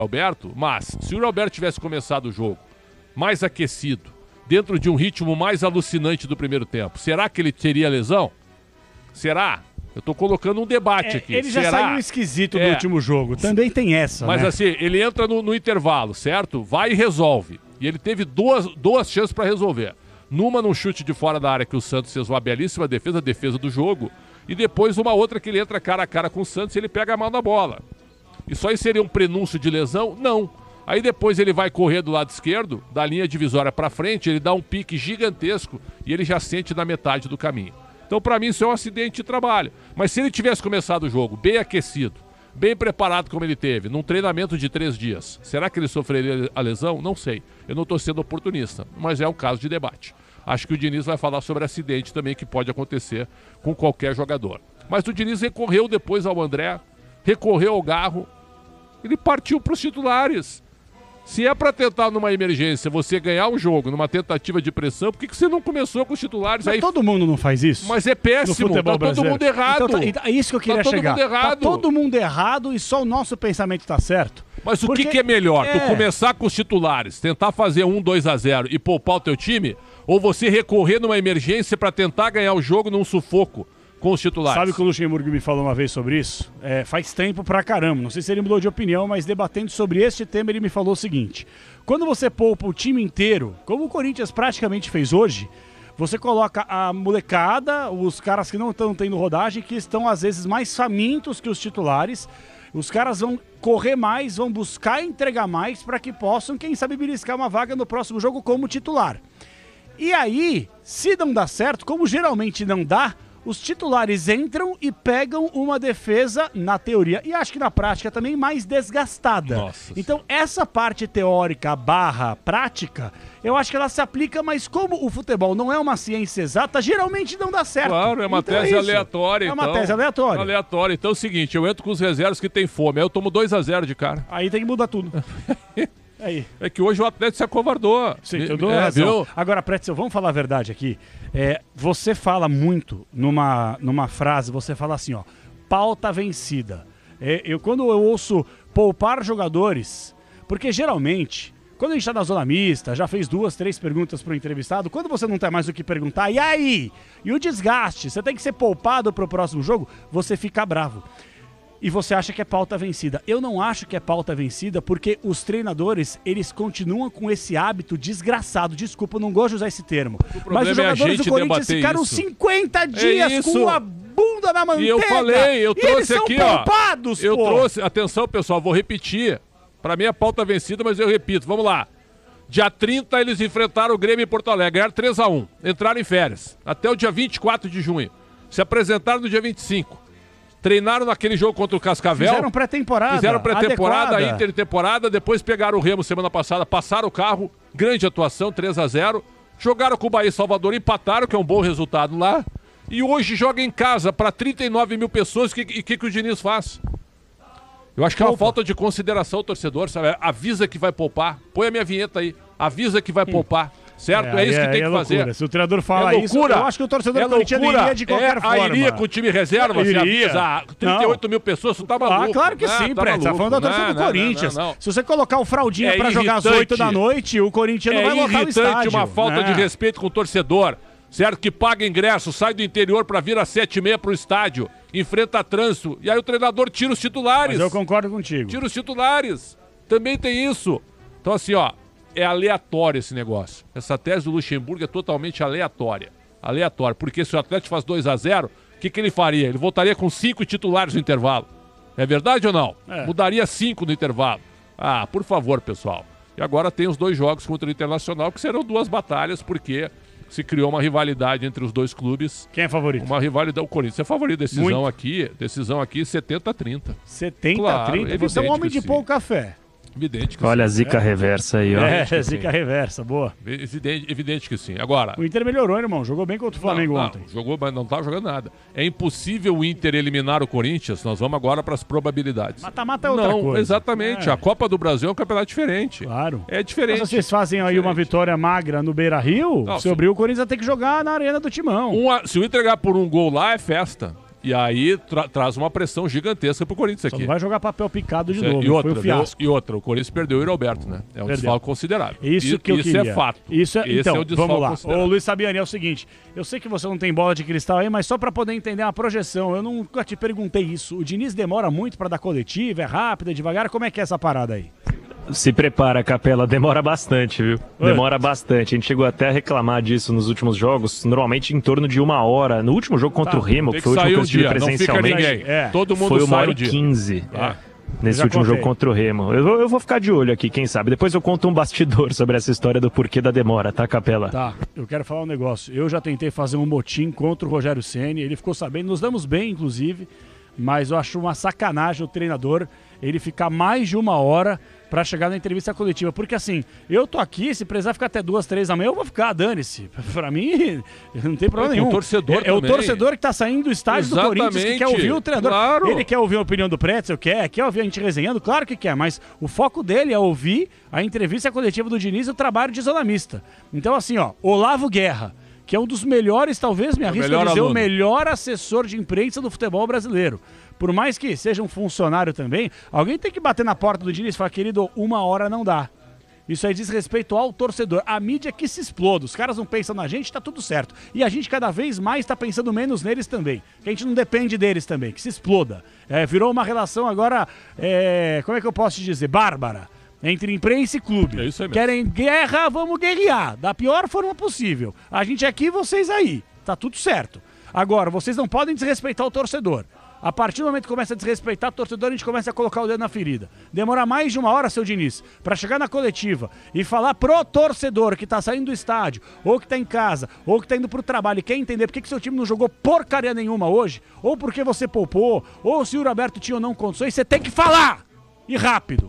Alberto, mas se o Alberto tivesse começado o jogo mais aquecido, dentro de um ritmo mais alucinante do primeiro tempo, será que ele teria lesão? Será? Eu tô colocando um debate aqui. Ele já saiu esquisito do último jogo. Também tem essa, mas assim, ele entra no intervalo, certo? Vai e resolve. E ele teve duas chances para resolver. Numa num chute de fora da área que o Santos fez uma belíssima defesa, a defesa do jogo. E depois uma outra que ele entra cara a cara com o Santos e ele pega a mão na bola. Isso aí seria um prenúncio de lesão? Não. Aí depois ele vai correr do lado esquerdo, da linha divisória para frente, ele dá um pique gigantesco e ele já sente na metade do caminho. Então, para mim, isso é um acidente de trabalho. Mas se ele tivesse começado o jogo bem aquecido, bem preparado como ele teve, num treinamento de 3 dias, será que ele sofreria a lesão? Não sei. Eu não estou sendo oportunista, mas é um caso de debate. Acho que o Diniz vai falar sobre acidente também que pode acontecer com qualquer jogador. Mas o Diniz recorreu depois ao André, recorreu ao Garro, ele partiu para os titulares. Se é para tentar numa emergência você ganhar um jogo numa tentativa de pressão, por que você não começou com os titulares? Mas aí todo mundo não faz isso? Mas é péssimo, no futebol todo mundo errado. Então, é isso que eu queria chegar. Tá todo mundo errado e só o nosso pensamento tá certo. Mas o que é melhor? Tu começar com os titulares, tentar fazer 2-0 e poupar o teu time? Ou você recorrer numa emergência para tentar ganhar o jogo num sufoco com os titulares? Sabe que o Luxemburgo me falou uma vez sobre isso? Faz tempo pra caramba. Não sei se ele mudou de opinião, mas debatendo sobre este tema ele me falou o seguinte. Quando você poupa o time inteiro, como o Corinthians praticamente fez hoje, você coloca a molecada, os caras que não estão tendo rodagem, que estão às vezes mais famintos que os titulares. Os caras vão correr mais, vão buscar entregar mais para que possam, quem sabe, beliscar uma vaga no próximo jogo como titular. E aí, se não dá certo, como geralmente não dá, os titulares entram e pegam uma defesa, na teoria, e acho que na prática também, mais desgastada. Nossa. Então, essa parte teórica / prática, eu acho que ela se aplica, mas como o futebol não é uma ciência exata, geralmente não dá certo. Claro, é uma tese aleatória. É uma tese aleatória. Aleatória. Então é o seguinte, eu entro com os reservas que tem fome, aí eu tomo 2-0 de cara. Aí tem que mudar tudo. Aí. É que hoje o Atlético se acovardou. Sim, eu dou razão. Viu? Agora, Pretzel, vamos falar a verdade aqui. Você fala muito numa frase, você fala assim, ó, pauta vencida. Quando eu ouço poupar jogadores, porque geralmente, quando a gente tá na zona mista, já fez 2, 3 perguntas pro entrevistado, quando você não tem mais o que perguntar, e aí? E o desgaste? Você tem que ser poupado pro próximo jogo? Você fica bravo. E você acha que é pauta vencida. Eu não acho que é pauta vencida porque os treinadores, eles continuam com esse hábito desgraçado. Desculpa, eu não gosto de usar esse termo. Mas os jogadores do Corinthians ficaram 50 dias com a bunda na manteiga. E eu falei, eu trouxe aqui, ó. Poupados, eu trouxe, atenção pessoal, vou repetir. Pra mim é pauta vencida, mas eu repito. Vamos lá. Dia 30 eles enfrentaram o Grêmio em Porto Alegre. Ganharam 3-1. Entraram em férias. Até o dia 24 de junho. Se apresentaram no dia 25. Treinaram naquele jogo contra o Cascavel. Fizeram pré-temporada. Intertemporada. Depois pegaram o Remo semana passada, passaram o carro. Grande atuação, 3-0. Jogaram com o Bahia e Salvador, empataram, que é um bom resultado lá. E hoje joga em casa para 39 mil pessoas. E o que o Diniz faz? Eu acho que é uma falta de consideração ao torcedor, sabe? Avisa que vai poupar. Põe a minha vinheta aí. Avisa que vai poupar. Certo? É isso que tem que fazer. Se o treinador fala isso, eu acho que o torcedor corintiano iria de qualquer forma. Iria com o time reserva, você avisa 38 mil pessoas, você tá maluco. Claro que sim, Pré. Você tá falando da torcida do Corinthians. Se você colocar o fraldinha pra jogar às 8 da noite, o Corinthians não vai lotar o estádio. É irritante, uma falta de respeito com o torcedor, certo? Que paga ingresso, sai do interior pra vir às 7h30 pro estádio, enfrenta trânsito, e aí o treinador tira os titulares. Mas eu concordo contigo. Tira os titulares. Também tem isso. Então assim, ó, é aleatório esse negócio. Essa tese do Luxemburgo é totalmente aleatória. Aleatória. Porque se o Atlético faz 2-0, o que ele faria? Ele voltaria com 5 titulares no intervalo. É verdade ou não? Mudaria 5 no intervalo. Ah, por favor, pessoal. E agora tem os 2 jogos contra o Internacional, que serão 2 batalhas, porque se criou uma rivalidade entre os 2 clubes. Quem é favorito? Uma rivalidade. O Corinthians é favorito. Decisão aqui 70-30. 70-30? Claro, você é um homem de pouco café. Evidente que olha sim. A zica reversa aí, ó. Zica reversa, boa. Evidente que sim. Agora, o Inter melhorou, irmão. Jogou bem contra o Flamengo ontem. Jogou, mas não estava jogando nada. É impossível o Inter eliminar o Corinthians. Nós vamos agora para as probabilidades. Mata-mata é outra coisa. Exatamente. A Copa do Brasil é um campeonato diferente. Claro. É diferente. Mas vocês fazem aí uma vitória magra no Beira-Rio, se abrir o Corinthians vai ter que jogar na arena do Timão. Se o Inter ganhar por 1 gol lá, é festa. E aí traz uma pressão gigantesca pro Corinthians Só aqui. não vai jogar papel picado de novo. E outra, foi um fiasco. o Corinthians perdeu o Yuri Alberto, né? É um desfalque considerável. Isso que eu queria. É fato. Então, é o desfalque vamos lá. considerável. Ô, Luiz Sabiani, é o seguinte, eu sei que você não tem bola de cristal aí, mas só pra poder entender uma projeção, eu nunca te perguntei isso. O Diniz demora muito pra dar coletiva, é rápido, é devagar, como é que é essa parada aí? Se prepara, Capela, demora bastante, viu? Demora bastante. A gente chegou até a reclamar disso nos últimos jogos, normalmente em torno de 1 hora. No último jogo contra o Remo, que foi o último que eu estive presencialmente, Todo mundo foi 1 hora sai e 15. Nesse Já último contei. jogo contra o Remo. Eu vou ficar de olho aqui, quem sabe. Depois eu conto um bastidor sobre essa história do porquê da demora, tá, Capela? Tá, eu quero falar um negócio. Eu já tentei fazer um motim contra o Rogério Ceni, ele ficou sabendo, nos damos bem, inclusive, mas eu acho uma sacanagem o treinador ele ficar mais de 1 hora pra chegar na entrevista coletiva. Porque assim, eu tô aqui, se precisar ficar até 2, 3 da manhã, eu vou ficar, dane-se. Pra mim, não tem problema nenhum. O torcedor é o torcedor que tá saindo do estádio do Corinthians, que quer ouvir o treinador. Claro. Ele quer ouvir a opinião do Pretzel, quer ouvir a gente resenhando, claro que quer, mas o foco dele é ouvir a entrevista coletiva do Diniz e o trabalho de zona mista. Então assim, ó, Olavo Guerra, que é um dos melhores, talvez me arrisco a dizer, o melhor assessor de imprensa do futebol brasileiro. Por mais que seja um funcionário também, alguém tem que bater na porta do Diniz e falar, querido, 1 hora não dá. Isso aí diz respeito ao torcedor. A mídia que se exploda. Os caras não pensam na gente, tá tudo certo. E a gente cada vez mais tá pensando menos neles também. Que a gente não depende deles também, que se exploda. Virou uma relação agora, como é que eu posso te dizer? Bárbara. Entre imprensa e clube. É isso aí mesmo. Querem guerra, vamos guerrear. Da pior forma possível. A gente aqui, vocês aí. Tá tudo certo. Agora, vocês não podem desrespeitar o torcedor. A partir do momento que começa a desrespeitar o torcedor, a gente começa a colocar o dedo na ferida. Demora mais de 1 hora, seu Diniz, pra chegar na coletiva e falar pro torcedor que tá saindo do estádio, ou que tá em casa, ou que tá indo pro trabalho e quer entender por que seu time não jogou porcaria nenhuma hoje, ou porque você poupou, ou se o Roberto tinha ou não condições, você tem que falar! E rápido.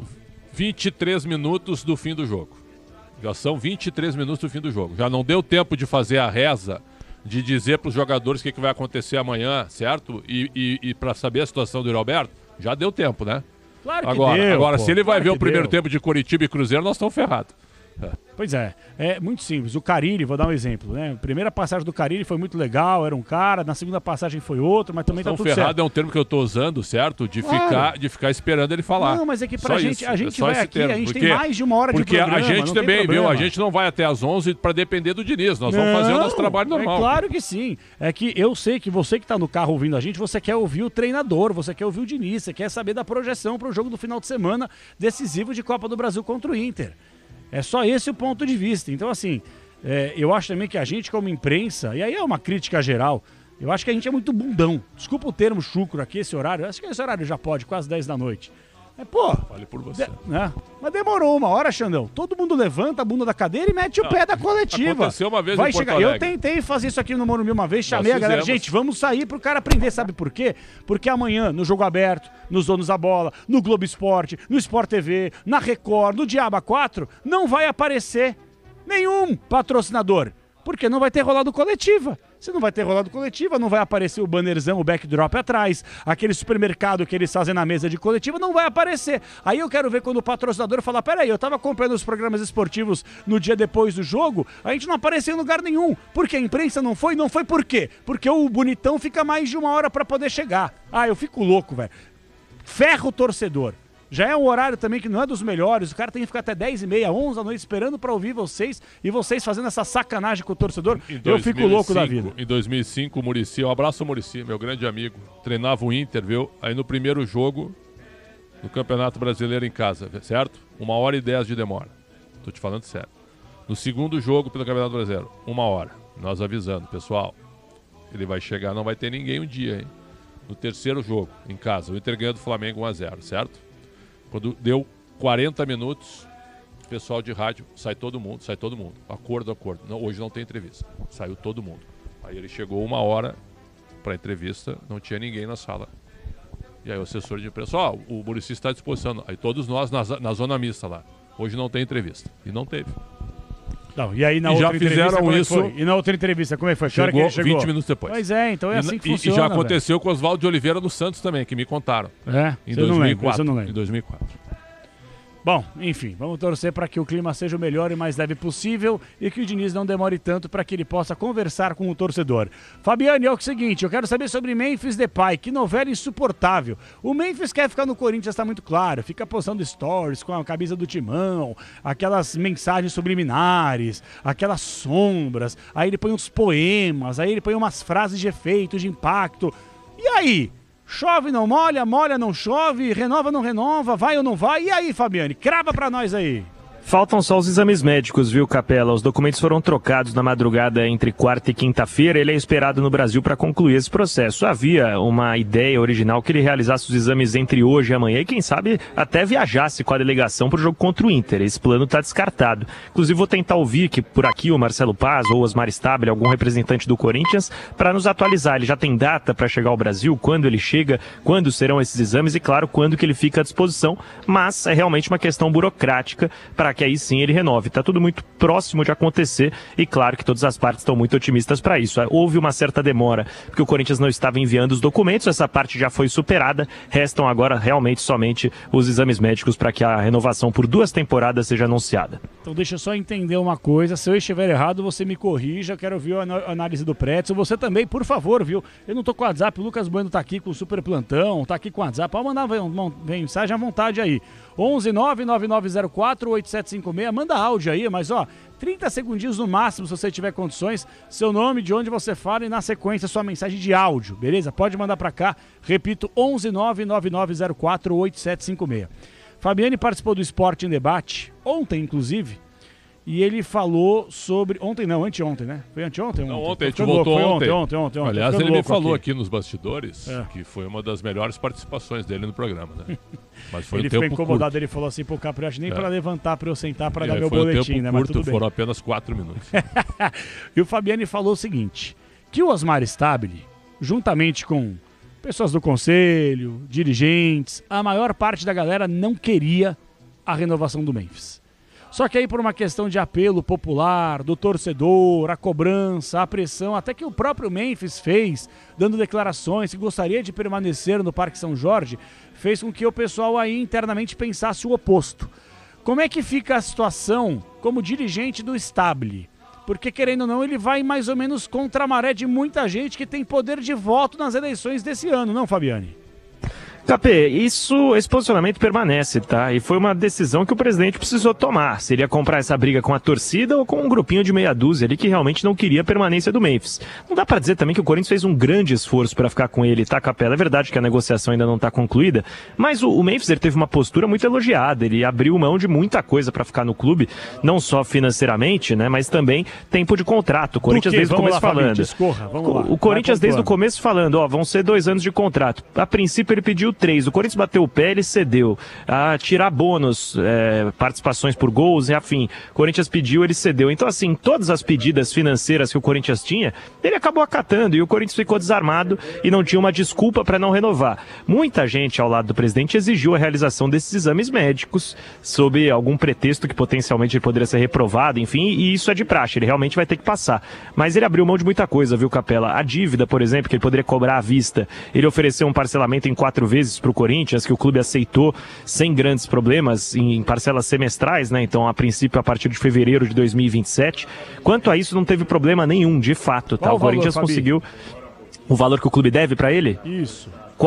23 minutos do fim do jogo. Já são 23 minutos do fim do jogo. Já não deu tempo de fazer a reza, de dizer para os jogadores o que vai acontecer amanhã, certo? E para saber a situação do Yuri Alberto, já deu tempo, né? Claro que deu. Agora, se ele vai ver o primeiro deu. tempo de Coritiba e Cruzeiro, nós estamos ferrados. Pois é muito simples. O Carille, vou dar um exemplo, né? A primeira passagem do Carille foi muito legal, era um cara, na segunda passagem foi outro, mas também tá tudo ferrado certo. é um termo que eu tô usando, certo? De ficar esperando ele falar. Não, mas é que pra Só gente, isso, a gente só vai esse aqui, termo. a gente Porque- tem mais de 1 hora de Porque programa. a gente não também, tem viu? problema. A gente não vai até às 11 para depender do Diniz. Nós vamos fazer o nosso trabalho normal. É claro que sim. É que eu sei que você que tá no carro ouvindo a gente, você quer ouvir o treinador, você quer ouvir o Diniz, você quer saber da projeção pro jogo do final de semana decisivo de Copa do Brasil contra o Inter. É só esse o ponto de vista. Então, assim, eu acho também que a gente, como imprensa, e aí é uma crítica geral, eu acho que a gente é muito bundão. Desculpa o termo chucro aqui, esse horário. Acho que esse horário já pode, quase 10 da noite. Mas, pô, Fale por você. né? Mas demorou 1 hora, Xandão. Todo mundo levanta a bunda da cadeira e mete o pé da coletiva. Aconteceu uma vez Vai em Porto chegar. Eu Alegre. tentei fazer isso aqui no Morumbi uma vez, chamei a galera. fizemos. Gente, vamos sair pro cara aprender. Sabe por quê? Porque amanhã, no Jogo Aberto, nos Donos da Bola, no Globo Esporte, no Sport TV, na Record, no Diaba 4, não vai aparecer nenhum patrocinador. Porque não vai ter rolado coletiva. Se não vai ter rolado coletiva, não vai aparecer o bannerzão, o backdrop atrás, aquele supermercado que eles fazem na mesa de coletiva, não vai aparecer. Aí eu quero ver quando o patrocinador falar, peraí, eu tava acompanhando os programas esportivos no dia depois do jogo, a gente não apareceu em lugar nenhum. Porque a imprensa não foi por quê? Porque o bonitão fica mais de 1 hora pra poder chegar. Ah, eu fico louco, velho. Ferra o torcedor. Já é um horário também que não é dos melhores, o cara tem que ficar até 10h30, 11 da noite esperando pra ouvir vocês e vocês fazendo essa sacanagem com o torcedor. Eu fico louco da vida. Em 2005, o Muricy, um abraço ao Muricy, meu grande amigo, treinava o Inter, viu? Aí no primeiro jogo do Campeonato Brasileiro em casa, certo? 1h10 de demora. Tô te falando sério. No segundo jogo pelo Campeonato Brasileiro, 1 hora. Nós avisando, pessoal, ele vai chegar, não vai ter ninguém um dia, hein? No terceiro jogo, em casa, o Inter ganhou do Flamengo 1-0, certo? Quando deu 40 minutos, o pessoal de rádio, sai todo mundo. Acordo. Não, hoje não tem entrevista. Saiu todo mundo. Aí ele chegou 1 hora para a entrevista, não tinha ninguém na sala. E aí o assessor de imprensa, o Muricy está à disposição. Aí todos nós na zona mista lá. Hoje não tem entrevista. E não teve. Não, e aí na E outra já entrevista, fizeram como é que isso- foi? E na outra entrevista, como é que foi? Que hora que Chegou ele chegou? 20 minutos depois. Pois é, então é assim que E funciona. já aconteceu com o Oswaldo de Oliveira no Santos também, que me contaram. velho. Em Eu não lembro, 2004. isso eu não lembro. Em 2004. Bom, enfim, vamos torcer para que o clima seja o melhor e mais leve possível e que o Diniz não demore tanto para que ele possa conversar com o torcedor. Fabiane, é o seguinte, eu quero saber sobre Memphis Depay, que novela insuportável. O Memphis quer ficar no Corinthians, está muito claro, fica postando stories com a camisa do Timão, aquelas mensagens subliminares, aquelas sombras, aí ele põe uns poemas, aí ele põe umas frases de efeito, de impacto. E aí? Chove, não molha, molha, não chove, renova, não renova, vai ou não vai? E aí, Fabiane, crava pra nós aí. Faltam só os exames médicos, viu, Capela? Os documentos foram trocados na madrugada entre quarta e quinta-feira. Ele é esperado no Brasil para concluir esse processo. Havia uma ideia original que ele realizasse os exames entre hoje e amanhã e, quem sabe, até viajasse com a delegação para o jogo contra o Inter. Esse plano está descartado. Inclusive, vou tentar ouvir que por aqui o Marcelo Paz ou o Osmar Stabile, algum representante do Corinthians, para nos atualizar. Ele já tem data para chegar ao Brasil, quando ele chega, quando serão esses exames e, claro, quando que ele fica à disposição. Mas é realmente uma questão burocrática para que aí sim ele renove. Está tudo muito próximo de acontecer e claro que todas as partes estão muito otimistas para isso. Houve uma certa demora porque o Corinthians não estava enviando os documentos, essa parte já foi superada, restam agora realmente somente os exames médicos para que a renovação por 2 temporadas seja anunciada. Então deixa eu só entender uma coisa, se eu estiver errado você me corrija, quero ouvir a análise do Pretzel, você também, por favor, viu? Eu não tô com o WhatsApp, o Lucas Bueno tá aqui com o super plantão, tá aqui com o WhatsApp, pode mandar mensagem à vontade aí. 11-99904-8756, manda áudio aí, mas ó, 30 segundinhos no máximo se você tiver condições, seu nome, de onde você fala e na sequência sua mensagem de áudio, beleza? Pode mandar pra cá, repito, 11-99904-8756. Fabiane participou do Esporte em Debate, ontem inclusive, e ele falou sobre... Ontem não, anteontem, né? Foi anteontem? Não, ontem, a gente voltou ontem. Ontem. Aliás, ele me falou aqui nos bastidores que foi uma das melhores participações dele no programa, né? Mas foi ele um tempo ficou incomodado, curto. Ele falou assim, pô, Capri, acho nem pra levantar, pra eu sentar, pra dar meu boletim, né? Mas tudo bem. Foram apenas 4 minutos. E o Fabiane falou o seguinte, que o Osmar Stabile, juntamente com pessoas do conselho, dirigentes, a maior parte da galera não queria a renovação do Memphis. Só que aí por uma questão de apelo popular, do torcedor, a cobrança, a pressão, até que o próprio Memphis fez, dando declarações que gostaria de permanecer no Parque São Jorge, fez com que o pessoal aí internamente pensasse o oposto. Como é que fica a situação como dirigente do Stabile? Porque, querendo ou não, ele vai mais ou menos contra a maré de muita gente que tem poder de voto nas eleições desse ano, não, Fabiane? Capê, esse posicionamento permanece, tá? E foi uma decisão que o presidente precisou tomar. Seria comprar essa briga com a torcida ou com um grupinho de meia dúzia ali que realmente não queria a permanência do Memphis. Não dá pra dizer também que o Corinthians fez um grande esforço pra ficar com ele, tá, Capela? É verdade que a negociação ainda não tá concluída, mas o Memphis ele teve uma postura muito elogiada. Ele abriu mão de muita coisa pra ficar no clube, não só financeiramente, né? Mas também tempo de contrato. O Corinthians desde o começo falando. O Corinthians desde o começo falando, ó, vão ser 2 anos de contrato. A princípio ele pediu 3. O Corinthians bateu o pé, ele cedeu. A tirar bônus, participações por gols, enfim. O Corinthians pediu, ele cedeu. Então, assim, todas as pedidas financeiras que o Corinthians tinha, ele acabou acatando. E o Corinthians ficou desarmado e não tinha uma desculpa para não renovar. Muita gente ao lado do presidente exigiu a realização desses exames médicos sob algum pretexto que potencialmente ele poderia ser reprovado, enfim, e isso é de praxe. Ele realmente vai ter que passar. Mas ele abriu mão de muita coisa, viu, Capela? A dívida, por exemplo, que ele poderia cobrar à vista. Ele ofereceu um parcelamento em 4 vezes para o Corinthians, que o clube aceitou sem grandes problemas em parcelas semestrais, né? Então, a princípio, a partir de fevereiro de 2027. Quanto a isso, não teve problema nenhum, de fato, tá? O Corinthians conseguiu o valor que o clube deve para ele? Isso.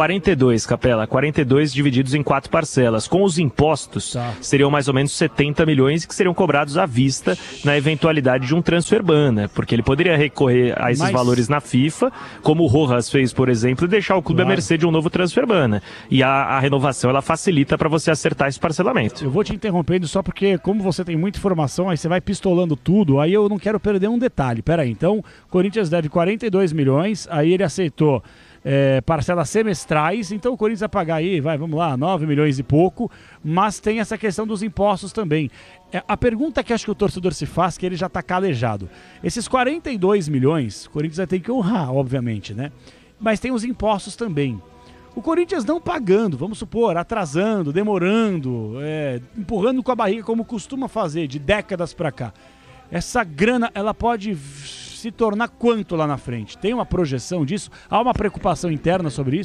42, Capela, 42 divididos em 4 parcelas. Com os impostos, seriam mais ou menos 70 milhões que seriam cobrados à vista na eventualidade de um transfer ban, né? Porque ele poderia recorrer a esses valores na FIFA, como o Rojas fez, por exemplo, e deixar o clube à mercê de um novo transfer ban, né? E a renovação, ela facilita para você acertar esse parcelamento. Eu vou te interrompendo só porque, como você tem muita informação, aí você vai pistolando tudo, aí eu não quero perder um detalhe. Peraí, então, o Corinthians deve 42 milhões, aí ele aceitou parcelas semestrais, então o Corinthians vai pagar aí, vamos lá, 9 milhões e pouco, mas tem essa questão dos impostos também. A pergunta que acho que o torcedor se faz, que ele já está calejado, esses 42 milhões, o Corinthians vai ter que honrar, obviamente, né? Mas tem os impostos também. O Corinthians não pagando, vamos supor, atrasando, demorando, empurrando com a barriga como costuma fazer de décadas para cá. Essa grana, ela pode se tornar quanto lá na frente? Tem uma projeção disso? Há uma preocupação interna sobre isso?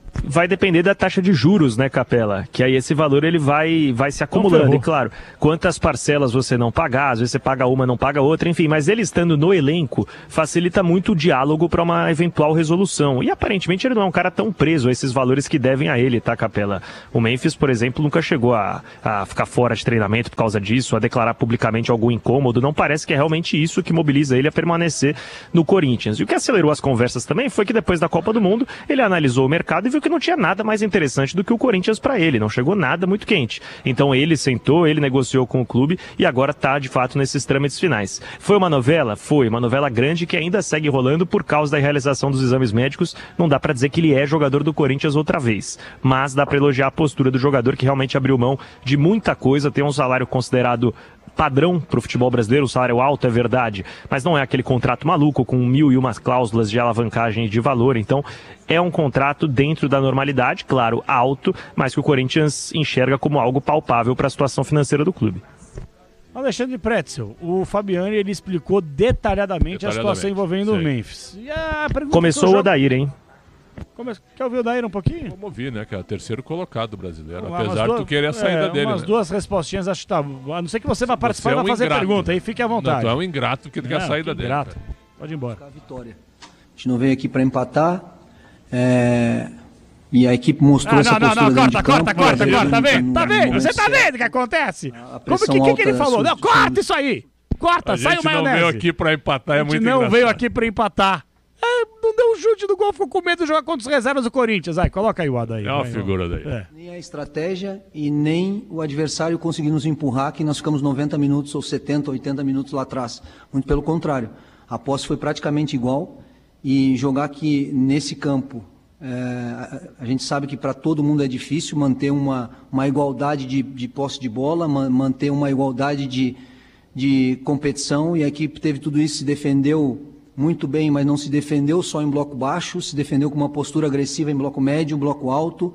vai depender da taxa de juros, né, Capela? Que aí esse valor ele vai se acumulando. E claro, quantas parcelas você não pagar, às vezes você paga uma, não paga outra, enfim. Mas ele estando no elenco facilita muito o diálogo para uma eventual resolução. E aparentemente ele não é um cara tão preso a esses valores que devem a ele, tá, Capela? O Memphis, por exemplo, nunca chegou a ficar fora de treinamento por causa disso, a declarar publicamente algum incômodo. Não parece que é realmente isso que mobiliza ele a permanecer no Corinthians. E o que acelerou as conversas também foi que depois da Copa do Mundo ele analisou o mercado e viu que não tinha nada mais interessante do que o Corinthians para ele, não chegou nada muito quente. Então ele sentou, ele negociou com o clube e agora está de fato nesses trâmites finais. Foi uma novela? Foi, uma novela grande que ainda segue rolando por causa da realização dos exames médicos. Não dá para dizer que ele é jogador do Corinthians outra vez, mas dá para elogiar a postura do jogador que realmente abriu mão de muita coisa, tem um salário considerado padrão para o futebol brasileiro, o salário alto é verdade, mas não é aquele contrato maluco com 1001 cláusulas de alavancagem e de valor, então é um contrato dentro da normalidade, claro, alto, mas que o Corinthians enxerga como algo palpável para a situação financeira do clube. Alexandre Pretzel, o Fabiani ele explicou detalhadamente a situação envolvendo o Memphis. E a começou o Odair, hein? Quer ouvir o Odair um pouquinho? Vamos ouvir, né? Que é o terceiro colocado brasileiro. Apesar de tu querer a saída dele. Umas duas respostinhas, acho que tá. A não ser que você vá participar e vai fazer pergunta, aí fique à vontade. Não, tu é um ingrato que tu quer a saída dele. Ingrato. Pode ir embora. A vitória. A gente não veio aqui para empatar. E a equipe mostrou essa postura dentro de campo. Corta. Tá vendo? Você tá vendo o que acontece? O que ele falou? Não, corta isso aí. Corta, sai o maionese. A gente não veio aqui para empatar, é muito engraçado. A gente não veio aqui para empatar. Não deu um chute do gol, ficou com medo de jogar contra os reservas do Corinthians. Coloca aí o Ada aí. É uma figura daí. Nem a estratégia e nem o adversário conseguiu nos empurrar, que nós ficamos 90 minutos ou 70, 80 minutos lá atrás. Muito pelo contrário. A posse foi praticamente igual e jogar aqui nesse campo, a gente sabe que para todo mundo é difícil manter uma igualdade de posse de bola, manter uma igualdade de competição, e a equipe teve tudo isso, se defendeu muito bem, mas não se defendeu só em bloco baixo, se defendeu com uma postura agressiva em bloco médio, bloco alto.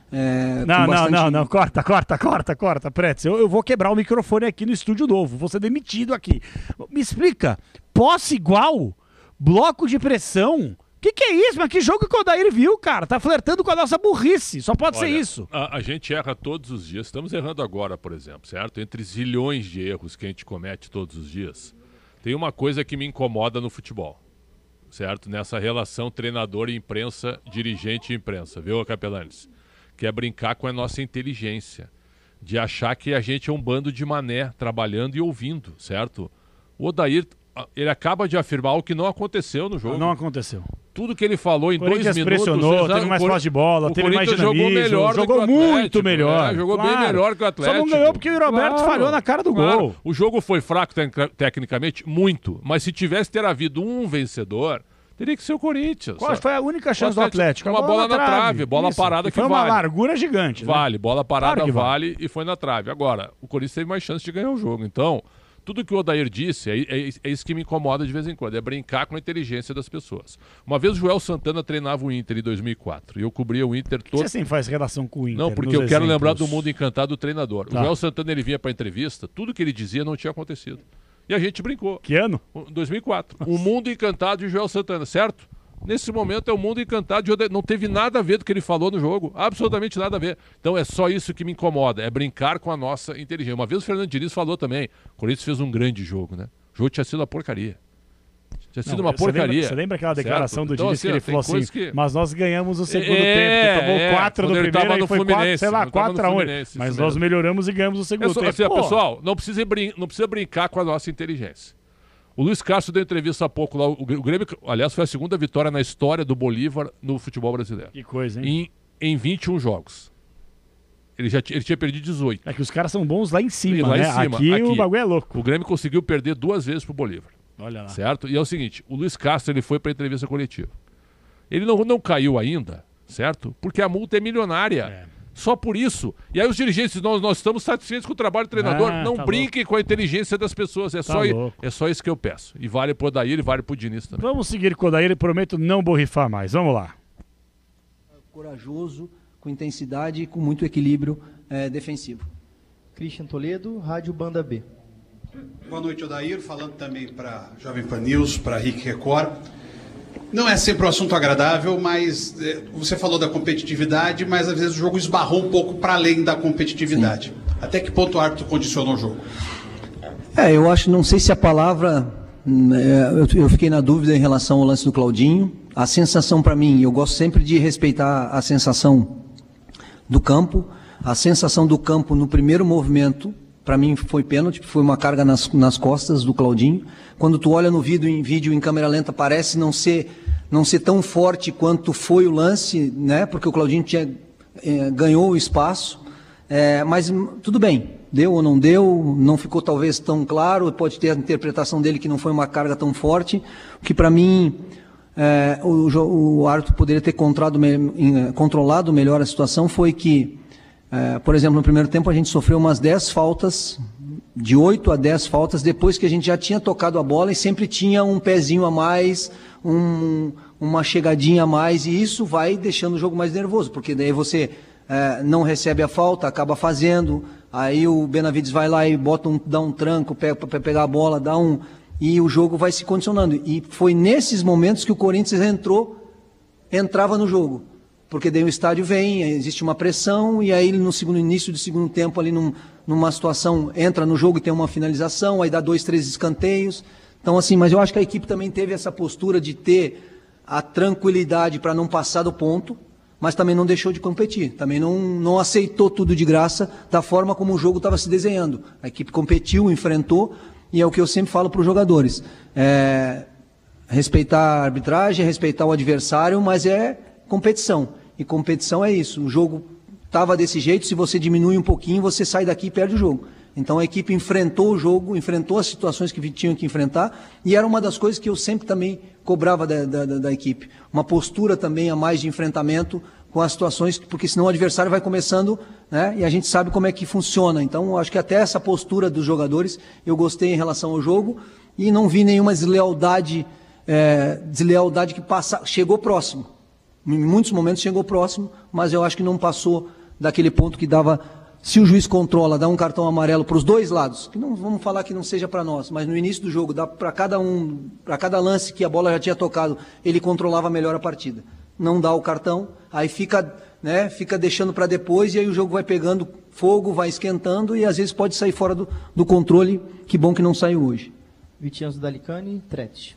Não, corta, Pretz. Eu vou quebrar o microfone aqui no estúdio novo, vou ser demitido aqui. Me explica, posse igual, bloco de pressão, que é isso? Mas que jogo que o Odair viu, cara? Tá flertando com a nossa burrice, só pode ser isso. A gente erra todos os dias, estamos errando agora, por exemplo, certo? Entre zilhões de erros que a gente comete todos os dias, tem uma coisa que me incomoda no futebol, certo? Nessa relação treinador e imprensa, dirigente e imprensa, viu, Capelanes? Que é brincar com a nossa inteligência, de achar que a gente é um bando de mané trabalhando e ouvindo, certo? O Odair, ele acaba de afirmar algo que não aconteceu no jogo. Não aconteceu. Tudo que ele falou em 2 minutos... pressionou, teve mais posse de bola, teve mais dinamismo, jogou muito melhor. Jogou bem melhor que o Atlético. Só não ganhou porque o Roberto falhou na cara do gol. O jogo foi fraco tecnicamente, muito. Mas se tivesse ter havido um vencedor, teria que ser o Corinthians. Qual foi a única chance do Atlético? Uma bola na trave, bola parada que vale. Foi uma largura gigante. Vale, bola parada vale e foi na trave. Agora, o Corinthians teve mais chance de ganhar o jogo. Então... Tudo que o Odair disse é isso que me incomoda de vez em quando, é brincar com a inteligência das pessoas. Uma vez o Joel Santana treinava o Inter em 2004 e eu cobria o Inter todo... Você sempre faz relação com o Inter? Não, porque eu quero lembrar do mundo encantado do treinador. Tá. O Joel Santana, ele vinha para entrevista, tudo que ele dizia não tinha acontecido. E a gente brincou. Que ano? 2004. O mundo encantado de Joel Santana, certo? Nesse momento é o mundo encantado de Odair. Não teve nada a ver do que ele falou no jogo. Absolutamente nada a ver. Então é só isso que me incomoda. É brincar com a nossa inteligência. Uma vez o Fernando Diniz falou também. O Corinthians fez um grande jogo, né? O jogo tinha sido uma porcaria. Tinha sido uma porcaria. Você lembra aquela declaração do Diniz que ele falou assim, mas nós ganhamos o segundo tempo, que tomou 4 no primeiro e foi 4-1. Mas nós melhoramos e ganhamos o segundo tempo. Pessoal, não precisa brincar com a nossa inteligência. O Luiz Castro deu entrevista há pouco lá. O Grêmio, aliás, foi a segunda vitória na história do Bolívar no futebol brasileiro. Que coisa, hein? Em 21 jogos. Ele tinha perdido 18. É que os caras são bons lá em cima, né? Aqui o bagulho é louco. O Grêmio conseguiu perder 2 vezes pro Bolívar. Olha lá. Certo? E é o seguinte, o Luiz Castro ele foi pra entrevista coletiva. Ele não caiu ainda, certo? Porque a multa é milionária. Só por isso. E aí os dirigentes, nós estamos satisfeitos com o trabalho do treinador. Não brinquem com a inteligência das pessoas. É só isso que eu peço. E vale pro Odair e vale pro Diniz também. Vamos seguir com o Odair e prometo não borrifar mais. Vamos lá. Corajoso, com intensidade e com muito equilíbrio defensivo. Christian Toledo, Rádio Banda B. Boa noite, Odair. Falando também para Jovem Pan News, para RIC Record. Não é sempre um assunto agradável, mas você falou da competitividade, mas às vezes o jogo esbarrou um pouco para além da competitividade. Sim. Até que ponto o árbitro condicionou o jogo? Eu acho, não sei se a palavra, eu fiquei na dúvida em relação ao lance do Claudinho. A sensação para mim, eu gosto sempre de respeitar a sensação do campo. A sensação do campo no primeiro movimento, para mim foi pênalti, foi uma carga nas costas do Claudinho. Quando tu olha no vídeo em câmera lenta, parece não ser tão forte quanto foi o lance, né? Porque o Claudinho ganhou o espaço, mas tudo bem, deu ou não deu, não ficou talvez tão claro, pode ter a interpretação dele que não foi uma carga tão forte, que para mim o árbitro poderia ter controlado melhor a situação, foi que, por exemplo, no primeiro tempo a gente sofreu umas 10 faltas, de 8 a 10 faltas, depois que a gente já tinha tocado a bola e sempre tinha um pezinho a mais, uma chegadinha a mais, e isso vai deixando o jogo mais nervoso, porque daí você não recebe a falta, acaba fazendo, aí o Benavides vai lá e dá um tranco para pegar a bola, e o jogo vai se condicionando. E foi nesses momentos que o Corinthians entrava no jogo, porque daí o estádio vem, existe uma pressão, e aí no início do segundo tempo, ali numa situação, entra no jogo e tem uma finalização, aí dá 2, 3 escanteios. Então assim, mas eu acho que a equipe também teve essa postura de ter a tranquilidade para não passar do ponto, mas também não deixou de competir, também não aceitou tudo de graça da forma como o jogo estava se desenhando. A equipe competiu, enfrentou, e é o que eu sempre falo para os jogadores, respeitar a arbitragem, respeitar o adversário, mas é competição, e competição é isso, o jogo estava desse jeito, se você diminui um pouquinho, você sai daqui e perde o jogo. Então a equipe enfrentou o jogo, enfrentou as situações que tinham que enfrentar, e era uma das coisas que eu sempre também cobrava da equipe. Uma postura também a mais de enfrentamento com as situações, porque senão o adversário vai começando, né, e a gente sabe como é que funciona. Então acho que até essa postura dos jogadores eu gostei em relação ao jogo, e não vi nenhuma deslealdade que chegou próximo. Em muitos momentos chegou próximo, mas eu acho que não passou daquele ponto que dava, se o juiz controla, dá um cartão amarelo para os dois lados, que não vamos falar que não seja para nós, mas no início do jogo, dá para cada lance que a bola já tinha tocado, ele controlava melhor a partida. Não dá o cartão, aí fica deixando para depois, e aí o jogo vai pegando fogo, vai esquentando, e às vezes pode sair fora do controle. Que bom que não saiu hoje. Vitinho Dalicani, Trete.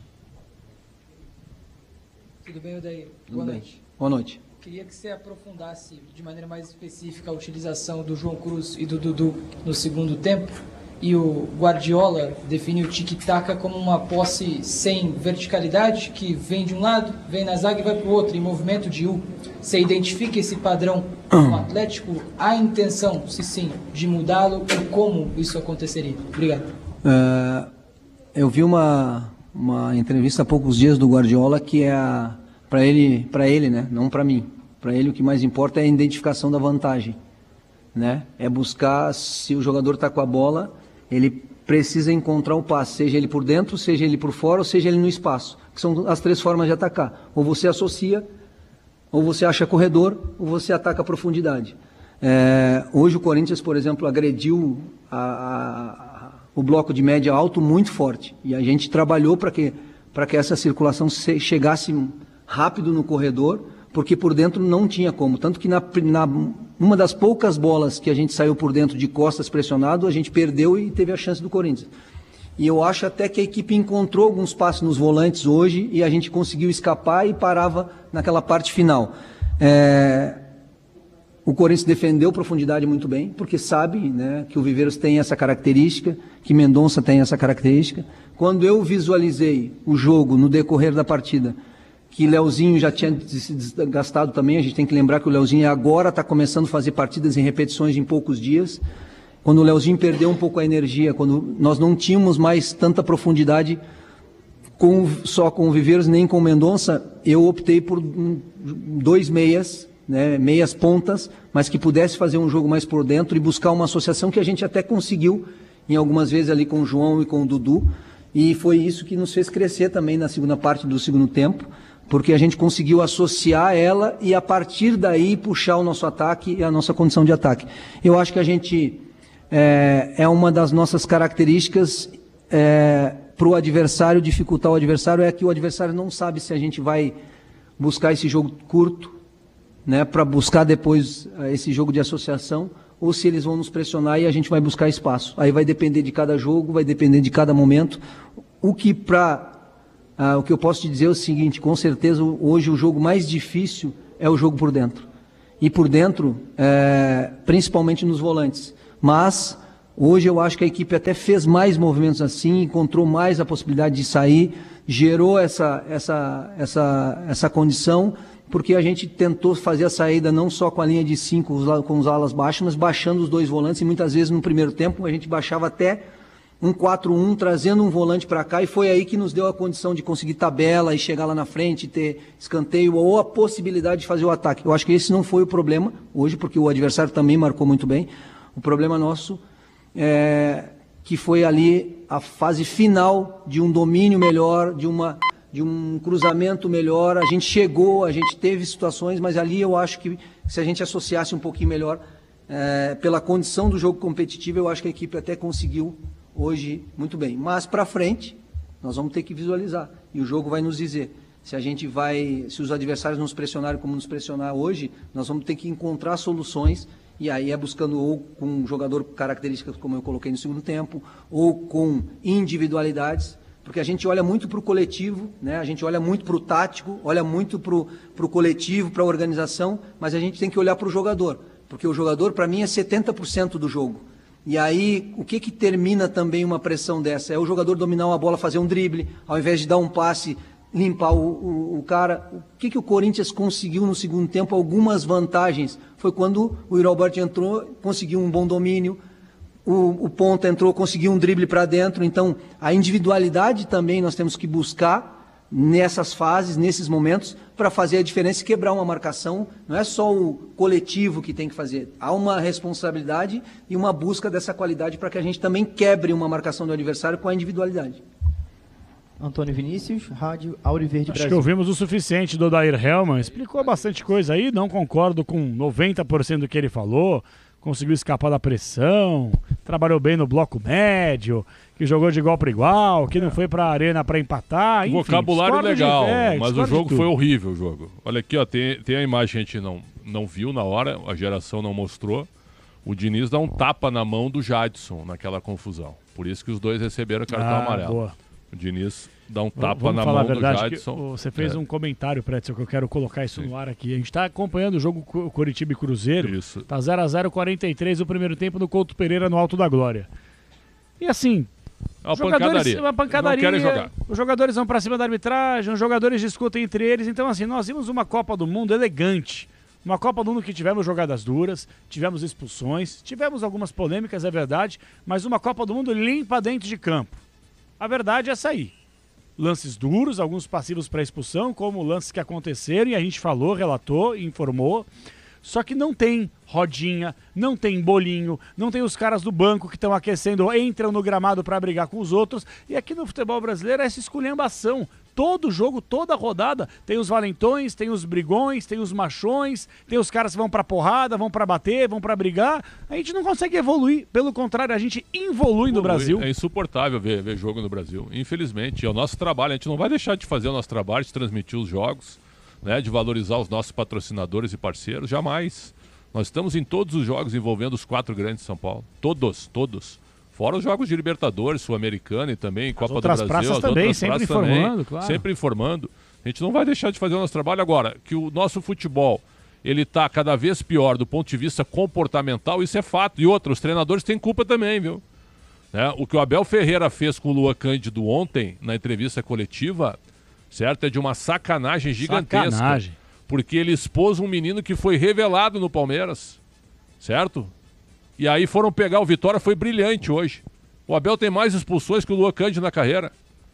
Tudo bem, Odair? Boa noite. Boa noite. Queria que você aprofundasse de maneira mais específica a utilização do João Cruz e do Dudu no segundo tempo. E o Guardiola define o tic-tac como uma posse sem verticalidade, que vem de um lado, vem na zaga e vai para o outro, em movimento de U. Você identifica esse padrão no Atlético? Há intenção, se sim, de mudá-lo, e como isso aconteceria? Obrigado. Eu vi uma entrevista há poucos dias do Guardiola, que é para ele, né? Não para mim. Para ele o que mais importa é a identificação da vantagem, né? É buscar, se o jogador está com a bola, ele precisa encontrar o passe, seja ele por dentro, seja ele por fora, ou seja ele no espaço, que são as 3 formas de atacar. Ou você associa, ou você acha corredor, ou você ataca a profundidade. Hoje o Corinthians, por exemplo, agrediu o bloco de média alto muito forte, e a gente trabalhou para que essa circulação chegasse rápido no corredor, porque por dentro não tinha como. Tanto que uma das poucas bolas que a gente saiu por dentro de costas pressionado, a gente perdeu e teve a chance do Corinthians. E eu acho até que a equipe encontrou alguns passes nos volantes hoje, e a gente conseguiu escapar e parava naquela parte final. O Corinthians defendeu profundidade muito bem, porque sabe, né, que o Viveiros tem essa característica, que Mendonça tem essa característica. Quando eu visualizei o jogo no decorrer da partida, que Leozinho já tinha se desgastado também, a gente tem que lembrar que o Leozinho agora está começando a fazer partidas em repetições em poucos dias. Quando o Leozinho perdeu um pouco a energia, quando nós não tínhamos mais tanta profundidade só com o Viveiros, nem com o Mendonça, eu optei por 2 meias, né, meias pontas, mas que pudesse fazer um jogo mais por dentro e buscar uma associação que a gente até conseguiu em algumas vezes ali com o João e com o Dudu, e foi isso que nos fez crescer também na segunda parte do segundo tempo, porque a gente conseguiu associar ela e a partir daí puxar o nosso ataque e a nossa condição de ataque. Eu acho que a gente é uma das nossas características para o adversário, dificultar o adversário, é que o adversário não sabe se a gente vai buscar esse jogo curto, né, para buscar depois esse jogo de associação, ou se eles vão nos pressionar e a gente vai buscar espaço. Aí vai depender de cada jogo, vai depender de cada momento. O que eu posso te dizer é o seguinte, com certeza hoje o jogo mais difícil é o jogo por dentro. E por dentro, principalmente nos volantes. Mas hoje eu acho que a equipe até fez mais movimentos assim, encontrou mais a possibilidade de sair, gerou essa condição, porque a gente tentou fazer a saída não só com a linha de 5, com os alas baixos, mas baixando os 2 volantes, e muitas vezes no primeiro tempo a gente baixava até um 4-1, trazendo um volante para cá, e foi aí que nos deu a condição de conseguir tabela e chegar lá na frente, ter escanteio ou a possibilidade de fazer o ataque. Eu acho que esse não foi o problema hoje, porque o adversário também marcou muito bem. O problema nosso que foi ali a fase final de um domínio melhor, de um cruzamento melhor. A gente chegou, a gente teve situações, mas ali eu acho que se a gente associasse um pouquinho melhor, pela condição do jogo competitivo, eu acho que a equipe até conseguiu hoje muito bem. Mas para frente, nós vamos ter que visualizar. E o jogo vai nos dizer. Se os adversários nos pressionarem como nos pressionar hoje, nós vamos ter que encontrar soluções. E aí buscando ou com um jogador características como eu coloquei no segundo tempo, ou com individualidades, porque a gente olha muito para o coletivo, né? A gente olha muito para o tático, olha muito para o coletivo, para a organização, mas a gente tem que olhar para o jogador, porque o jogador para mim é 70% do jogo. E aí o que termina também uma pressão dessa? É o jogador dominar uma bola, fazer um drible, ao invés de dar um passe, limpar o cara. O que o Corinthians conseguiu no segundo tempo? Algumas vantagens. Foi quando o Yuri Alberto entrou, conseguiu um bom domínio, o Ponta entrou, conseguiu um drible para dentro. Então, a individualidade também nós temos que buscar nessas fases, nesses momentos, para fazer a diferença e quebrar uma marcação. Não é só o coletivo que tem que fazer. Há uma responsabilidade e uma busca dessa qualidade para que a gente também quebre uma marcação do adversário com a individualidade. Antônio Vinícius, Rádio Auriverde Brasil. Acho que ouvimos o suficiente do Odair Hellmann. Explicou bastante coisa aí, não concordo com 90% do que ele falou. Conseguiu escapar da pressão, trabalhou bem no bloco médio, que jogou de igual para igual, que não foi para a arena para empatar. Enfim, vocabulário legal, mas o jogo foi horrível. O jogo. Olha aqui, ó, tem a imagem que a gente não viu na hora, a geração não mostrou. O Diniz dá um tapa na mão do Jadson naquela confusão. Por isso que os dois receberam cartão amarelo. Boa. O Diniz dá um tapa na mão do Jadson. Você fez um comentário, Pretzel, que eu quero colocar isso no ar aqui. A gente está acompanhando o jogo Coritiba e Cruzeiro. Isso. Tá 0-0, 43 o primeiro tempo no Couto Pereira, no Alto da Glória. E assim, uma pancadaria. Não querem jogar. Os jogadores vão para cima da arbitragem, os jogadores discutem entre eles. Então assim, nós vimos uma Copa do Mundo elegante. Uma Copa do Mundo que tivemos jogadas duras, tivemos expulsões, tivemos algumas polêmicas, é verdade, mas uma Copa do Mundo limpa dentro de campo. A verdade é essa aí. Lances duros, alguns passivos para expulsão, como lances que aconteceram e a gente falou, relatou, informou. Só que não tem rodinha, não tem bolinho, não tem os caras do banco que estão aquecendo, entram no gramado para brigar com os outros. E aqui no futebol brasileiro é essa esculhambação. Todo jogo, toda rodada, tem os valentões, tem os brigões, tem os machões, tem os caras que vão pra porrada, vão pra bater, vão pra brigar. A gente não consegue evoluir, pelo contrário, a gente involui no Brasil. É insuportável ver jogo no Brasil, infelizmente. É o nosso trabalho, a gente não vai deixar de fazer o nosso trabalho, de transmitir os jogos, né, de valorizar os nossos patrocinadores e parceiros, jamais. Nós estamos em todos os jogos envolvendo os 4 grandes de São Paulo, todos. Fora os jogos de Libertadores, Sul-Americana e também Copa do Brasil. Praças também, sempre informando, claro. Sempre informando. A gente não vai deixar de fazer o nosso trabalho. Agora, que o nosso futebol ele está cada vez pior do ponto de vista comportamental, isso é fato. E outros, os treinadores têm culpa também, viu? O que o Abel Ferreira fez com o Luan Cândido ontem, na entrevista coletiva, certo? É de uma sacanagem gigantesca. Sacanagem. Porque ele expôs um menino que foi revelado no Palmeiras, certo? E aí foram pegar o Vitória, foi brilhante hoje. O Abel tem mais expulsões que o Luan Cândido na carreira.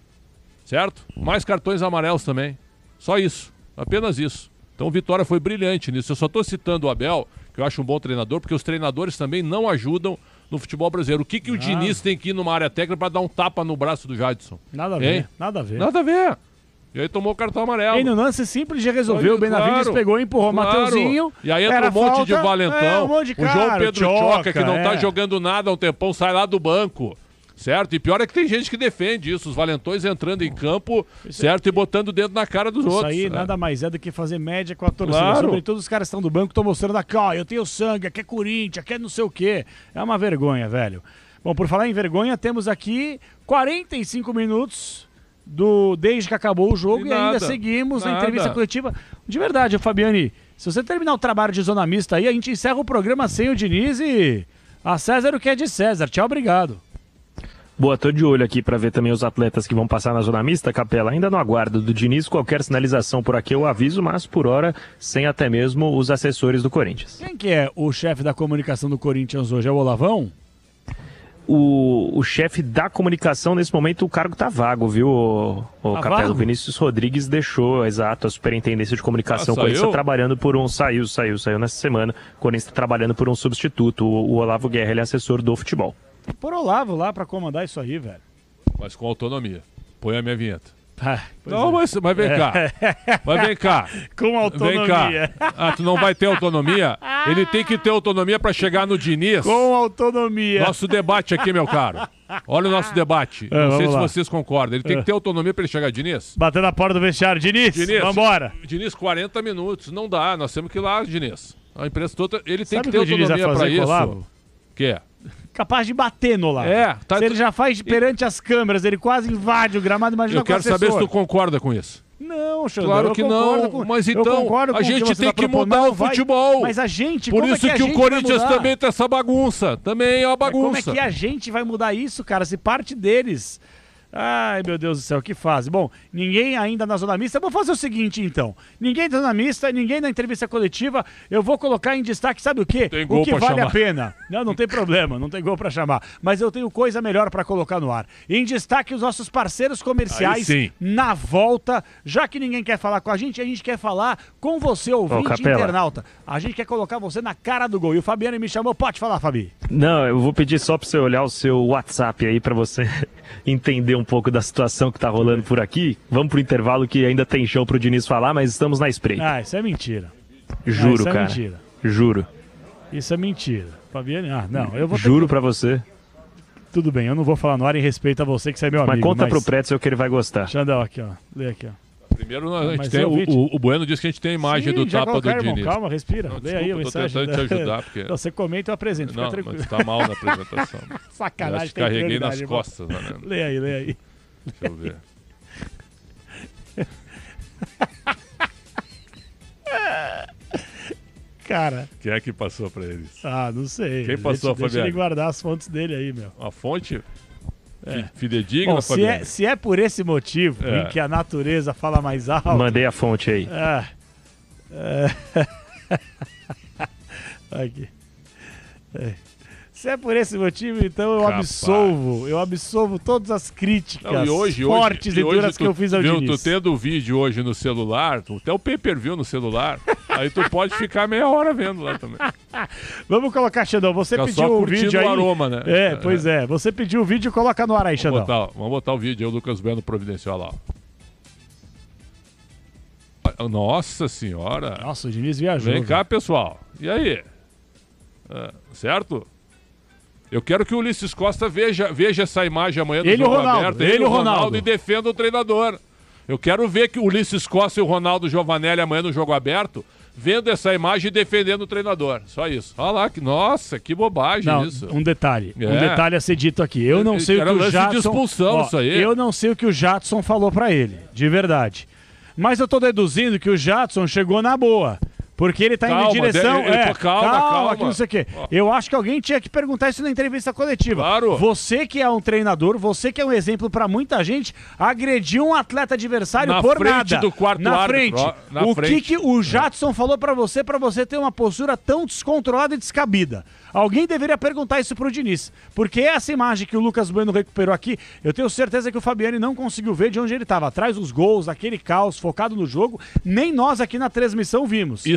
Certo? Mais cartões amarelos também. Só isso. Apenas isso. Então o Vitória foi brilhante nisso. Eu só estou citando o Abel, que eu acho um bom treinador, porque os treinadores também não ajudam no futebol brasileiro. O que o Diniz tem que ir numa área técnica para dar um tapa no braço do Jadson? Nada a ver, nada a ver. Nada a ver. E aí tomou o cartão amarelo. E no lance simples de resolver, o Benavides pegou, empurrou o Mateuzinho. E aí entra um monte de valentão. Um monte de cara, o João Pedro Choca, que não tá jogando nada há um tempão, sai lá do banco. certo? E pior é que tem gente que defende isso, os valentões entrando em campo, certo? E botando o dedo na cara dos outros. Isso aí nada mais é do que fazer média com a torcida. Claro. Sobretudo os caras que estão do banco, estão mostrando aqui, ó, eu tenho sangue, aqui é Corinthians, aqui é não sei o quê. É uma vergonha, velho. Bom, por falar em vergonha, temos aqui 45 minutos desde que acabou o jogo e ainda seguimos na entrevista coletiva. De verdade, Fabiane, se você terminar o trabalho de zona mista aí, a gente encerra o programa sem o Diniz e a César o que é de César. Tchau, obrigado. Boa, tô de olho aqui para ver também os atletas que vão passar na zona mista, Capela. Ainda não aguardo do Diniz qualquer sinalização por aqui, eu aviso, mas por hora, sem até mesmo os assessores do Corinthians. Quem que é o chefe da comunicação do Corinthians hoje? É o Olavão? O chefe da comunicação, nesse momento, o cargo tá vago, viu, o Capela? O Vinícius Rodrigues deixou, exato, a superintendência de comunicação. O Corinthians está trabalhando por um... Saiu nessa semana. O Corinthians está trabalhando por um substituto. O Olavo Guerra, ele é assessor do futebol. Por Olavo lá pra comandar isso aí, velho. Mas com autonomia. Põe a minha vinheta. Não, mas vem cá. Mas vem cá. Com autonomia. Vem cá. Tu não vai ter autonomia? Ele tem que ter autonomia pra chegar no Diniz. Com autonomia. Nosso debate aqui, meu caro. Olha o nosso debate. Não sei se vocês concordam. Ele tem que ter autonomia pra ele chegar, Diniz. Batendo na porta do vestiário. Diniz, vambora. Diniz, 40 minutos. Não dá. Nós temos que ir lá, Diniz. A imprensa toda... Ele tem Sabe que ter autonomia pra isso. O Que? Capaz de bater no Olavo. Se ele já faz perante as câmeras, ele quase invade o gramado, imagina. Eu quero saber se tu concorda com isso. Não, Xandão, claro que não, mas então a gente tem que mudar o futebol. Mas a gente, por isso que o Corinthians também tem essa bagunça. Também é uma bagunça. Como é que a gente vai mudar isso, cara? Se parte deles... Ai, meu Deus do céu, que fase. Bom, ninguém ainda na zona mista. Eu vou fazer o seguinte, então. Ninguém na zona mista, ninguém na entrevista coletiva. Eu vou colocar em destaque, sabe o quê? Tem gol o que pra vale chamar. a pena. Não tem problema, não tem gol pra chamar. Mas eu tenho coisa melhor pra colocar no ar. Em destaque, os nossos parceiros comerciais na volta. Já que ninguém quer falar com a gente quer falar com você, ouvinte internauta. A gente quer colocar você na cara do gol. E o Fabiano me chamou. Pode falar, Fabi. Não, eu vou pedir só pra você olhar o seu WhatsApp aí pra você entender um pouco da situação que tá rolando por aqui. Vamos pro intervalo que ainda tem show pro Diniz falar, mas estamos na espreita. Isso é mentira. Juro, isso cara. É mentira. Juro. Isso é mentira. Fabiane, não, eu vou Juro pra você. Tudo bem, eu não vou falar no ar em respeito a você, que você é meu amigo. Mas conta pro Pretzel que ele vai gostar. Xandão, aqui, ó. Lê aqui, ó. Primeiro, a gente tem, o Bueno disse que a gente tem a imagem do tapa do Diniz. Irmão, calma, respira. Não, lê aí a mensagem. Tô tentando te ajudar. Porque... Não, você comenta e eu apresento, fica tranquilo. Mas tá mal na apresentação. Sacanagem, eu acho que carreguei nas costas. Né? Lê aí. Deixa eu ver. Cara. Quem é que passou pra eles? Não sei. Quem passou, Fabiano? Deixa ele guardar as fontes dele aí, meu. A fonte? Fidedigna, Bom, Fabiano? se é por esse motivo em que a natureza fala mais alto... Mandei a fonte aí. Aqui. Se é por esse motivo, então eu absolvo todas as críticas fortes e duras que eu fiz ao Diniz. Tu tendo o vídeo hoje no celular, até o pay-per-view no celular, aí tu pode ficar meia hora vendo lá também. Vamos colocar, Xandão, você pediu o vídeo aí. O aroma, né? Pois é. Você pediu o vídeo, coloca no ar aí, Xandão. Vamos botar o vídeo aí, o Lucas Bueno providencial lá. Nossa senhora. Nossa, o Diniz viajou. Vem cá, pessoal. E aí? Certo? Eu quero que o Ulisses Costa veja essa imagem amanhã do jogo aberto. Ele e o Ronaldo. E defenda o treinador. Eu quero ver que o Ulisses Costa e o Ronaldo Giovanelli amanhã no jogo aberto, vendo essa imagem e defendendo o treinador. Só isso. Olha lá, nossa, que bobagem isso. Um detalhe a ser dito aqui. Eu não sei o que o Jadson... de expulsão, isso aí. Eu não sei o que o Jadson falou pra ele, de verdade. Mas eu tô deduzindo que o Jadson chegou na boa. Porque ele tá indo em direção... Calma, que não sei o quê. Eu acho que alguém tinha que perguntar isso na entrevista coletiva. Claro. Você que é um treinador, você que é um exemplo pra muita gente, agrediu um atleta adversário por nada. Na frente do quarto árbitro. O que o Jadson falou pra você ter uma postura tão descontrolada e descabida? Alguém deveria perguntar isso pro Diniz. Porque essa imagem que o Lucas Bueno recuperou aqui, eu tenho certeza que o Fabiani não conseguiu ver de onde ele estava. Atrás dos gols, aquele caos, focado no jogo, nem nós aqui na transmissão vimos. Isso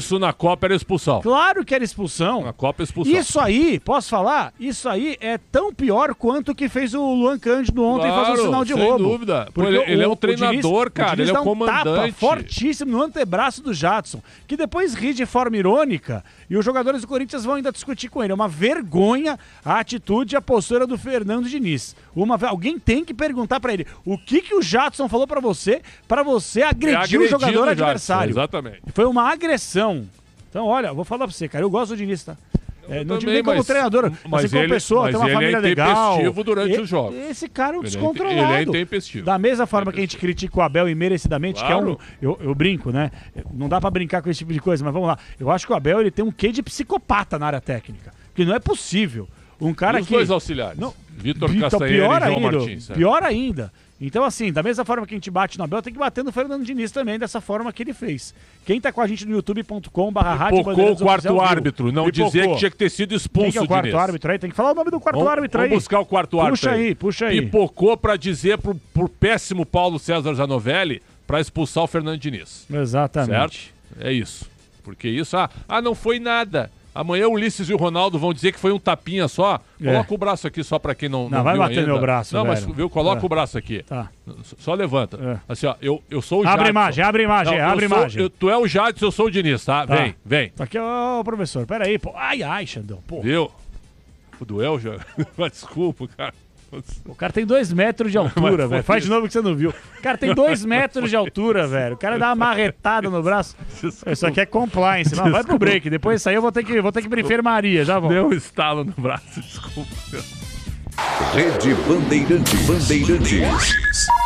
Isso na Copa era expulsão. Claro que era expulsão. Na Copa é expulsão. Isso aí, posso falar? Isso aí é tão pior quanto o que fez o Luan Cândido ontem fazendo sinal de roubo. Sem dúvida. Porque ele é um treinador, cara. Ele é dá o comandante. Um tapa fortíssimo no antebraço do Jadson, que depois ri de forma irônica e os jogadores do Corinthians vão ainda discutir com ele. É uma vergonha a atitude e a postura do Fernando Diniz. Alguém tem que perguntar pra ele o que o Jadson falou pra você agredir o jogador adversário. Exatamente. Foi uma agressão. Então, olha, vou falar pra você, cara, eu gosto do Diniz, tá? Não digo nem como treinador, mas como pessoa, tem uma família legal. Ele é intempestivo durante os jogos. Esse cara é um descontrolado. Ele é intempestivo. Da mesma forma que a gente critica o Abel imerecidamente, claro. Que é eu brinco, né? Não dá pra brincar com esse tipo de coisa, mas vamos lá. Eu acho que o Abel ele tem um quê de psicopata na área técnica. Porque não é possível. Um cara os dois auxiliares. Vitor Castanheira e João Martins. Pior ainda. Então, assim, da mesma forma que a gente bate no Abel, tem que bater no Fernando Diniz também, dessa forma que ele fez. Quem tá com a gente no youtube.com/rádio Pipocou o quarto árbitro, não dizer que tinha que ter sido expulso. Quem que é o quarto árbitro aí? Tem que falar o nome do quarto árbitro aí. Vamos buscar o quarto árbitro Puxa aí. Pipocou pra dizer pro péssimo Paulo César Zanovelli pra expulsar o Fernando Diniz. Exatamente. Certo? É isso. Porque isso, não foi nada. Amanhã o Ulisses e o Ronaldo vão dizer que foi um tapinha só. Coloca o braço aqui só pra quem não vai viu bater ainda. meu braço, não, velho. mas viu, coloca o braço aqui. Tá. Só levanta. Assim, ó, eu sou o Jadson. Abre imagem. Tu é o Jadson, eu sou o Diniz, tá? Vem. Tá aqui, professor. Pera aí, pô. Ai, Xandão, pô. Viu? O duel já... Desculpa, cara. O cara tem 2 metros de altura, velho. Faz de novo que você não viu. O cara tem 2 metros de altura, velho. O cara dá uma marretada no braço. Desculpa. Isso aqui é compliance. Não, vai pro break. Depois disso aí eu vou ter que ir pra enfermaria. Já vou. Deu um estalo no braço, desculpa. Rede Bandeirantes.